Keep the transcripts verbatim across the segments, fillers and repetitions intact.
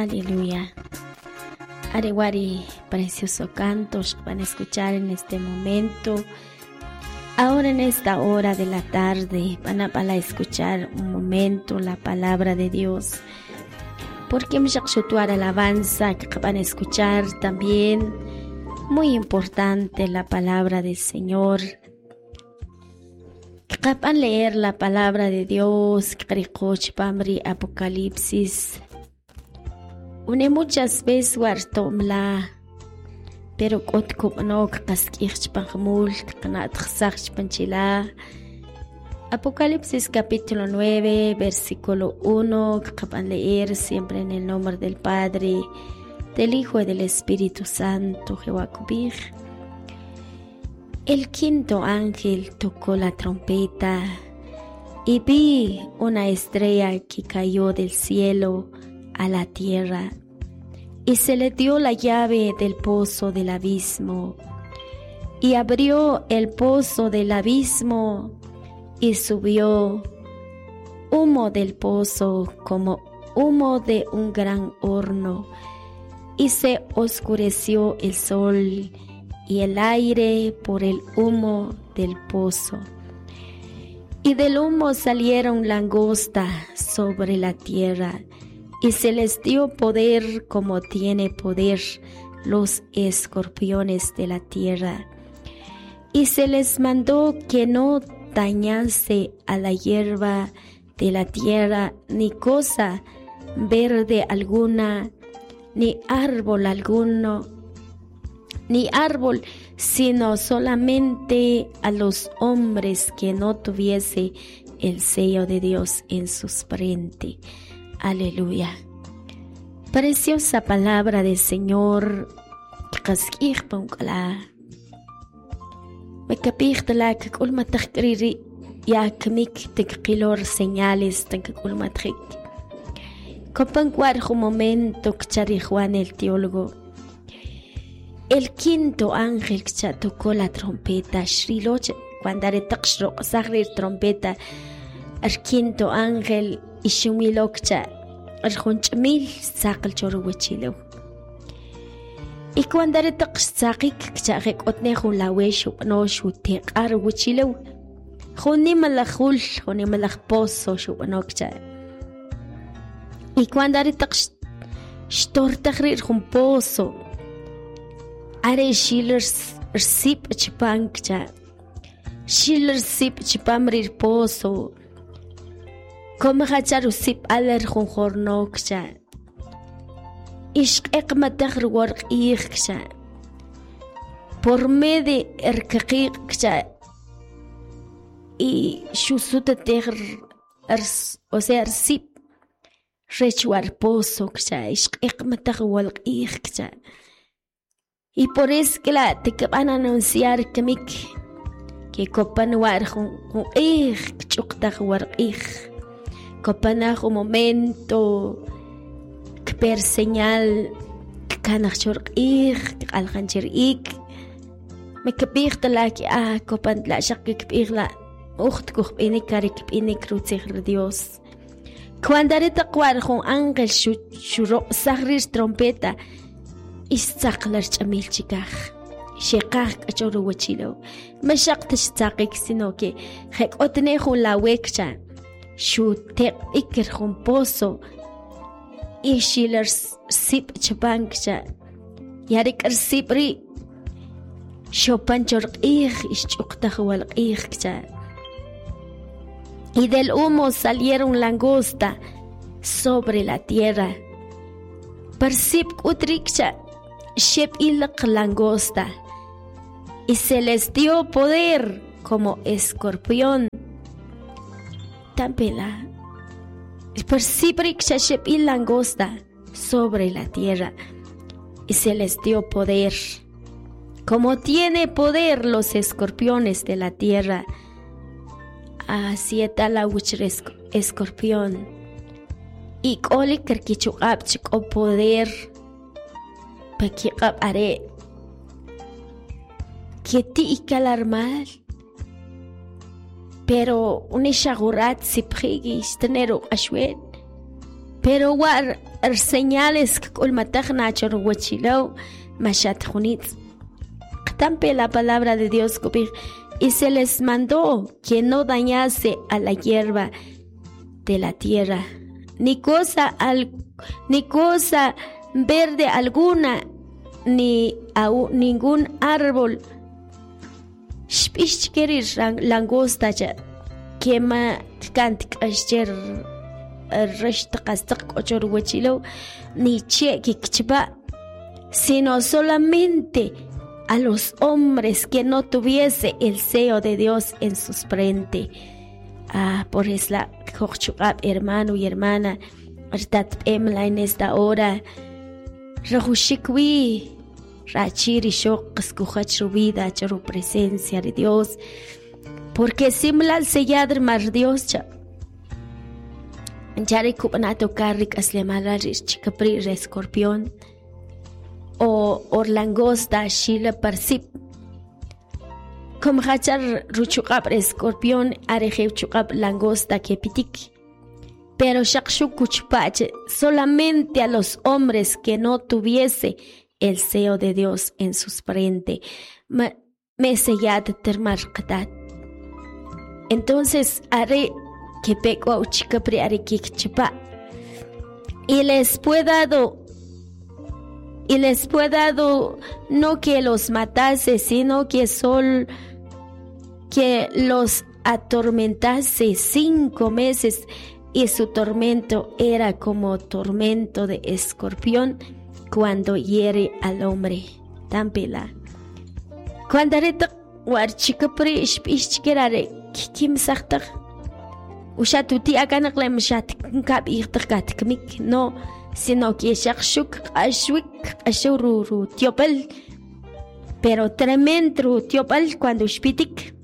Aleluya. Arewari, precioso cantos que van a escuchar en este momento. Ahora en esta hora de la tarde van a, van a escuchar un momento la palabra de Dios. Porque me la alabanza que van a escuchar también. Muy importante la palabra del Señor. Que van a leer la palabra de Dios. Que pamri Apocalipsis. Une muchas veces wartomla. Pero kotko no kaskich panjamul kanatxach panchila. Apocalipsis capítulo nueve, versículo uno, que van a leer siempre en el nombre del Padre, del Hijo y del Espíritu Santo, Jehová Kubij. El quinto ángel tocó la trompeta y vi una estrella que cayó del cielo a la tierra y se le dio la llave del pozo del abismo y abrió el pozo del abismo y subió humo del pozo como humo de un gran horno y se oscureció el sol y el aire por el humo del pozo y del humo salieron langostas sobre la tierra y se les dio poder como tiene poder los escorpiones de la tierra y se les mandó que no dañase a la hierba de la tierra, ni cosa verde alguna, ni árbol alguno, ni árbol, sino solamente a los hombres que no tuviese el sello de Dios en su frente. Aleluya. Preciosa palabra del Señor. Me capíctala que culma taqriri ya kmik teqilor señales tan que culma trik. Copan cuarjo momento que Juan el teólogo. El quinto ángel que tocó la trompeta, shriloche, cuando are taqshro sagrir trompeta, el quinto ángel y shumilokcha, el junchmil saqal chorwechilo. Y cuando era taqsaqik kchaqik otnejo la wesho no shute qar wichilo khoni malachul khoni malach pozo shu nokcha. Y cuando era taqsh shtor taqrir khum pozo are shillers sip chipankcha shillers sip chipamrir pozo como hachar sip aler khum hornokcha. Ishq eqmatagr warq iqcha por medio erkaqiqcha y shusuta tegr o sea sip rechwar pozo kcha ishq eqmatagr warq iqcha y por eso que la te van a anunciar que mik que copan war con iq chuqtagr warq iq copan un momento per señal kanachor ik algancher ik me kapig de la que ah copan la shak la ucht kuch ine karik ine crucer Dios cuando are taqwar con ángel shuro sagrir trompeta istaqlar chamil chikaj shiqaq achoro wachilo me shaq tastaqik sino que hek otnejo la wekcha shu te iker con pozo y shillers sip chapankcha yarik sipri shopan chorq ig ishchuqtaj wal igcha y del humo salieron langosta sobre la tierra persip utrikcha shep ilq langosta y se les dio poder como escorpión tampela persiprik shashep y langosta sobre la tierra y se les dio poder como tiene poder los escorpiones de la tierra. Así está la escorpión y coli kerkichuqab chico poder pakiqab are que ti ikalar mal pero un ishagurat sipkhigi istenero ashwed pero war señales que colmatagna chorhuachilao mashat junitz. Tampe la palabra de Dios y se les mandó que no dañase a la hierba de la tierra, ni cosa, al, ni cosa verde alguna, ni a ningún árbol. Shpishkerir langosta que ma cantic asher reshtaqastak ochorhuachilo ni che kikchba, sino solamente a los hombres que no tuviese el sello de Dios en sus frentes. Ah, por eso la hermano y hermana, en esta hora, Rajushikwi, Rachiri Shok, escuchar su vida, su presencia de Dios, porque simla al sellar mar Dios, ya recupanato carric aslemalaris chicapri escorpión, o orlangosta shila parsip. Como hachar ruchukap escorpión, arejev chukap langosta que pitik. Pero shakshuk kuchpache solamente a los hombres que no tuviese el sello de Dios en sus frentes. Me, me sellad termarkatat. Entonces haré que peco uchikapri are kikchipa. Y les fue dado Y les fue dado no que los matase, sino que sol, que los atormentase cinco meses, y su tormento era como tormento de escorpión cuando hiere al hombre. Tampela. Cuando reta warchikapri ishpishkerare kim saktak. Ushatuti akanakle mshat kap irtakatkmik no. Sino que shakshuk ashwik ashururu tiopel, pero tremendo tiopel cuando shpitik.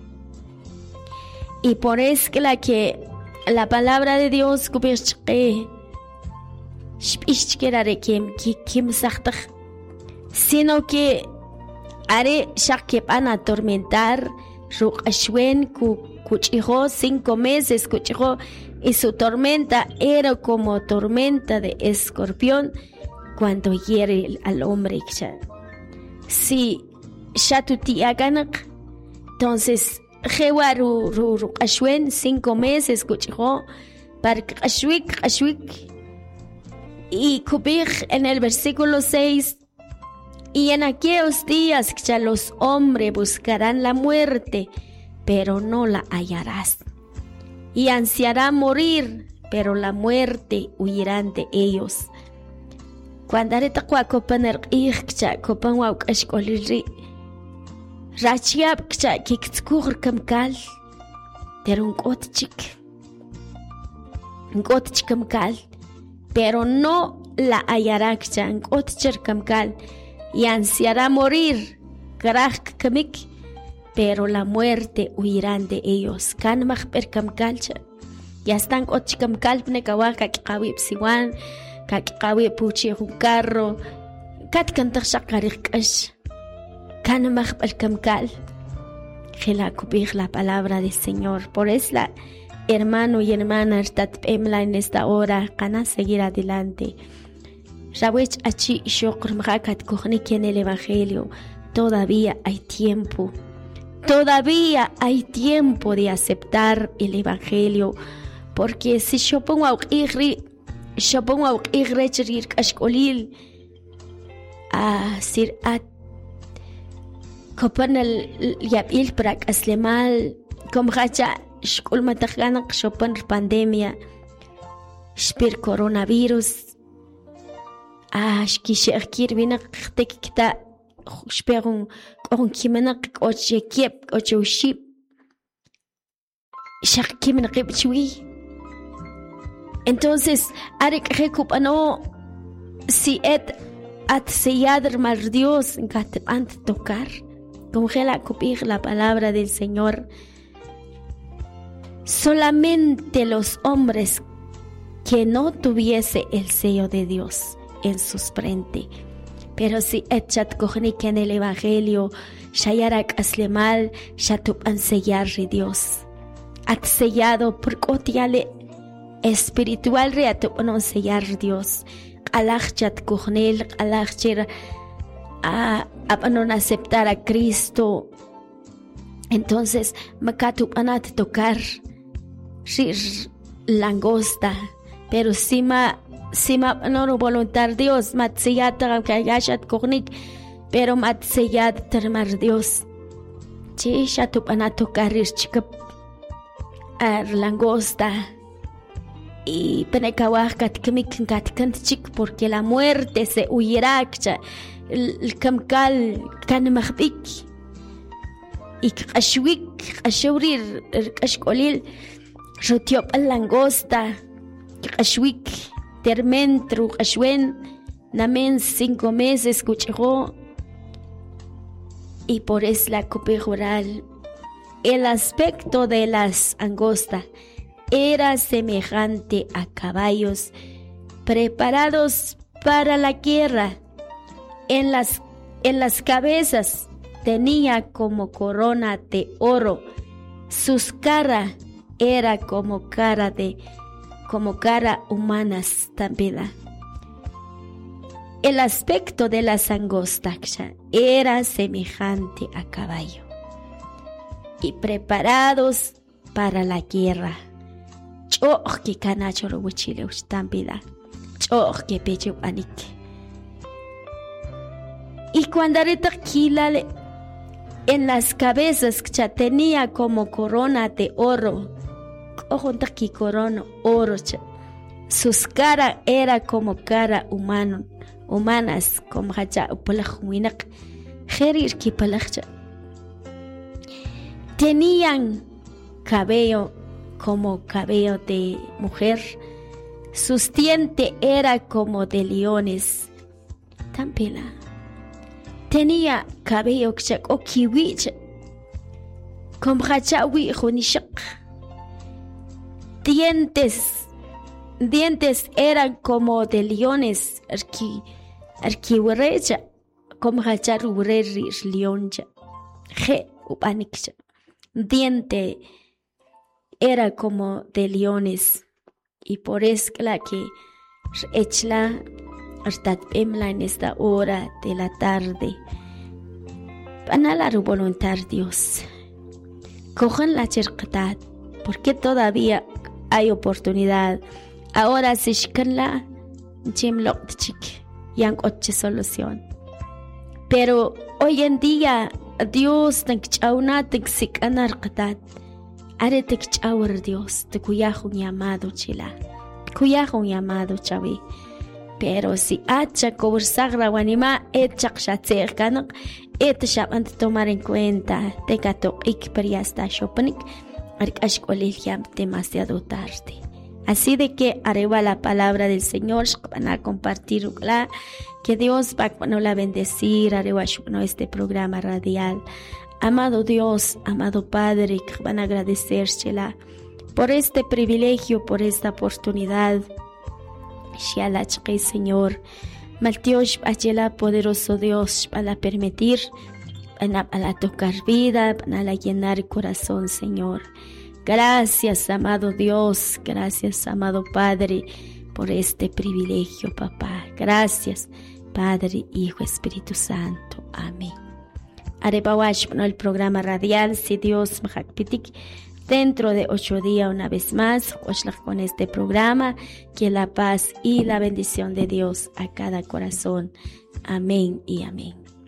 Y por eso que la que la palabra de Dios kubishke shpishkerare kim kim saktak, sino que are shakkepan atormentar ruk ashwen ku kuchijo cinco meses kuchijo. Y su tormenta era como tormenta de escorpión cuando hiere al hombre. Si shatuti aganak, entonces jewaru ru ru ashwen cinco meses kuchijo para ashwik ashwik. Y kubich en el versículo seis, y en aquellos días ya los hombres buscarán la muerte, pero no la hallarás. Y ansiará morir, pero la muerte huirán de ellos. Cuando areta kwa kopaner ikcha kopan wa kashkoliri rachiab kcha kiktskur kamkal terun kotchik kotchik kamkal, pero no la hallará kcha kotchir kamkal, y ansiará morir graj kamik, pero la muerte huirán de ellos. Kan mahper kamkalcha. Ya están ochkamkal pnekawa kakawip siwan, kakawip puchi un carro. Kat kantak shakarikash. Kan mahper kamkal. Gela kubir la palabra del Señor. Por eso la hermano y hermana estat pemla en esta hora. Kana seguir adelante. Rawech achi shokr mhakat kohnik en el evangelio. Todavía hay tiempo. Todavía hay tiempo de aceptar el evangelio, porque si yo pongo a ir, yo pongo a ir recherir kashkolil a sir at copan el yabil para aslemal como hacha shkol matagana shopan pandemia shpir coronavirus a shkishakir bina ktekta Sperung con kimenak oche kiep oche uship shak kimenak chui. Entonces arek recupano si et at selladr mar Dios en ant tocar como gela cupir la palabra del Señor. Solamente los hombres que no tuviese el sello de Dios en sus frentes. Pero si echat kohnik en el evangelio, shayarak aslemal, shatup an sellar de Dios. At sellado por cotiale, espiritual reato no sellar Dios. Alachat cognel, alachir a no aceptar a Cristo. Entonces, macatu anat tocar shir langosta, pero si ma si ma no voluntad Dios, mat sellata que hayashat cognik, pero mat sellat termar Dios. Chi shatu anat tocar chica a langosta. Y penekawah katkemik katkantchik porque la muerte se huirá el kamkal kan mahbik y ashwik ashawrir ashkolil rotiop al langosta ashwik termentru ashwen namen cinco meses cuchego y por es la cope oral el aspecto de las angostas era semejante a caballos preparados para la guerra. En las, en las cabezas tenía como corona de oro. Sus caras era como cara de, como cara humanas también. El aspecto de las angostas era semejante a caballo y preparados para la guerra. Choh que canacho lo huichile estampida. Choh que pecho anique. Y cuando retaquila en las cabezas que tenía como corona de oro. Ojo taqui corona oro. Sus caras era como cara humano, humanas como hacha upalajuinak. Gerir que palacha. Tenían cabello como cabello de mujer, sus dientes era como de leones. Tampela tenía cabello o kiwich, como hachawi jonishak. Dientes, dientes eran como de leones, arki, arkiwerecha, como hacharurerir leoncha, je upanikcha. Diente era como de leones y por eso la que echla hasta en esta hora de la tarde para la voluntad de Dios cojan la cercatad porque todavía hay oportunidad ahora si shkanla jimlok chik yang oche solución pero hoy en día Dios tan chauna tan sikanar qatad are te chawar Dios te cuyajo un llamado chila cuyajo un llamado chavi pero si hacha cobr sagra wanima et chaqshatser kanak et shaban tomar en cuenta te gato ikperiasta shopanik arkash kolil yam demasiado tarde. Así de que arriba la palabra del Señor van a compartir la que Dios va a la bendecir arriba este programa radial. Amado Dios, amado Padre, que van a agradecérsela por este privilegio, por esta oportunidad. Shalach, Señor, Maltiosh, Achela, poderoso Dios, para permitir, para, para tocar vida, para llenar el corazón, Señor. Gracias, amado Dios, gracias, amado Padre, por este privilegio, papá. Gracias, Padre, Hijo, Espíritu Santo. Amén. Arepawash, bueno, el programa radial, si Dios me pitik, dentro de ocho días una vez más, con este programa, que la paz y la bendición de Dios a cada corazón. Amén y amén.